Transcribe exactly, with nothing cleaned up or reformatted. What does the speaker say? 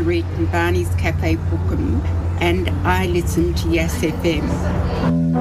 to eat in Barney's Cafe Bookham, and I listen to Yes F M.